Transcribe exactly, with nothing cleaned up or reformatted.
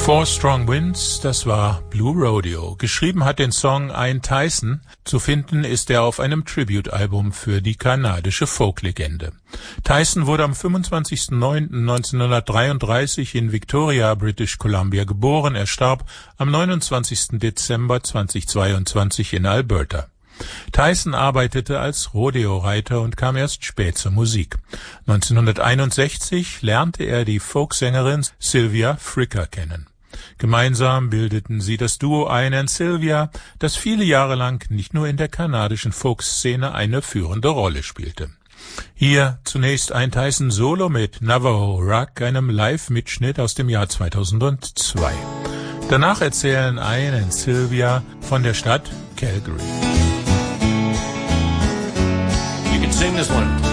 Four Strong Winds, das war Blue Rodeo. Geschrieben hat den Song Ian Tyson. Zu finden ist er auf einem Tribute-Album für die kanadische Folklegende. Tyson wurde am fünfundzwanzigsten neunten neunzehnhundertdreiunddreißig in Victoria, British Columbia geboren. Er starb am neunundzwanzigsten Dezember zweitausendzweiundzwanzig in Alberta. Tyson arbeitete als Rodeo-Reiter und kam erst spät zur Musik. neunzehnhunderteinundsechzig lernte er die Folksängerin Sylvia Fricker kennen. Gemeinsam bildeten sie das Duo Ian and Sylvia, das viele Jahre lang nicht nur in der kanadischen Folkszene eine führende Rolle spielte. Hier zunächst ein Tyson Solo mit Navajo Rock, einem Live-Mitschnitt aus dem Jahr zweitausendzwei. Danach erzählen Ian and Sylvia von der Stadt Calgary. You can sing this one.